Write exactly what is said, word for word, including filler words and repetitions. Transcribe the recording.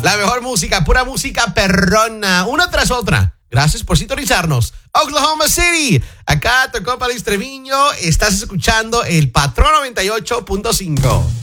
La mejor música, pura música perrona, una tras otra. Gracias por sintonizarnos. Oklahoma City, acá tu compa Luis Treviño, estás escuchando el Patrón noventa y ocho punto cinco.